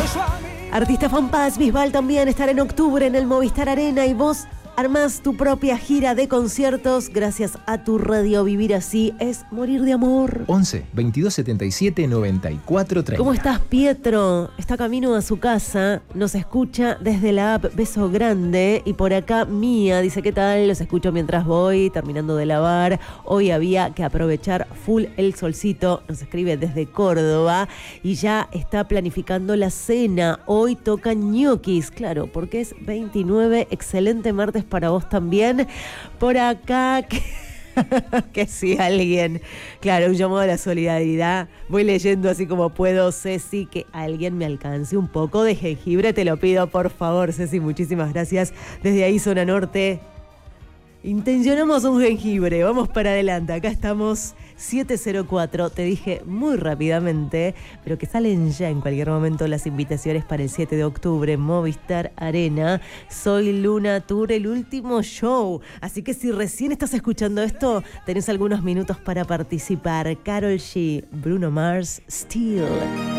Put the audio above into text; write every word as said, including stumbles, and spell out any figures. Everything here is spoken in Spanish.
Artista Fan Paz Bisbal también estará en octubre en el Movistar Arena y vos armás tu propia gira de conciertos gracias a tu radio. Vivir así es morir de amor. once, veintidós setenta y siete, noventa y cuatro, treinta. ¿Cómo estás, Pietro? Está camino a su casa, nos escucha desde la app. Beso grande. Y por acá Mía dice, ¿qué tal? Los escucho mientras voy terminando de lavar. Hoy había que aprovechar full el solcito. Nos escribe desde Córdoba y ya está planificando la cena. Hoy toca ñoquis, claro, porque es veintinueve. Excelente martes para vos también. Por acá, que, que si alguien, claro, un llamado a la solidaridad. Voy leyendo así como puedo. Ceci, que alguien me alcance un poco de jengibre, te lo pido por favor, Ceci, muchísimas gracias. Desde ahí, zona norte, intencionamos un jengibre, vamos para adelante. Acá estamos, siete cero cuatro, te dije muy rápidamente, pero que salen ya en cualquier momento las invitaciones para el siete de octubre, Movistar Arena. Soy Luna Tour, el último show. Así que si recién estás escuchando esto, tenés algunos minutos para participar. Karol G, Bruno Mars, Steel.